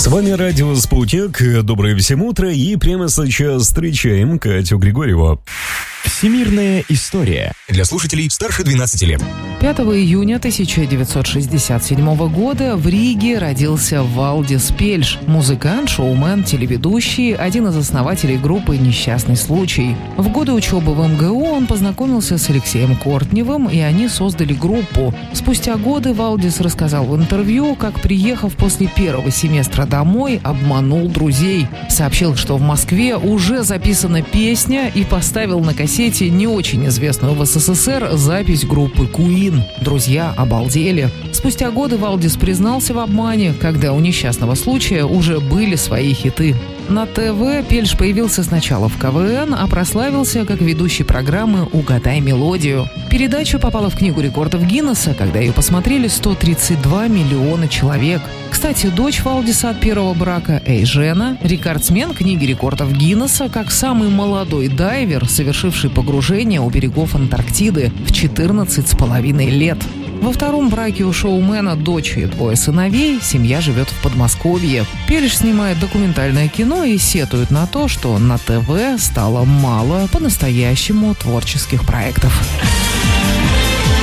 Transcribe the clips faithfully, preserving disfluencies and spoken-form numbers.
вами радио «Спутник». Доброе всем утро. И прямо сейчас встречаем Катю Григорьеву. Всемирная история для слушателей старше двенадцати лет. пятого июня тысяча девятьсот шестьдесят седьмого года в Риге родился Валдис Пельш, музыкант, шоумен, телеведущий, один из основателей группы «Несчастный случай». В годы учебы в эм гэ у он познакомился с Алексеем Кортневым, и они создали группу. Спустя годы Валдис рассказал в интервью, как, приехав после первого семестра домой, обманул друзей. Сообщил, что в Москве уже записана песня, и поставил на кассете не очень известную в эс эс эс эр запись группы Queen. Друзья обалдели. Спустя годы Валдис признался в обмане, когда у «Несчастного случая» уже были свои хиты. На ТВ Пельш появился сначала в ка вэ эн, а прославился как ведущий программы «Угадай мелодию». Передача попала в Книгу рекордов Гиннесса, когда ее посмотрели сто тридцать два миллиона человек. Кстати, дочь Валдиса от первого брака, Эйжена, рекордсмен Книги рекордов Гиннесса как самый молодой дайвер, совершивший погружение у берегов Антарктиды в четырнадцать с половиной лет. Во втором браке у шоумена дочь и двое сыновей, семья живет в Подмосковье. Пельш снимает документальное кино и сетует на то, что на ТВ стало мало по-настоящему творческих проектов.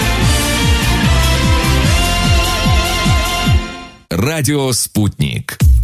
Радио «Спутник».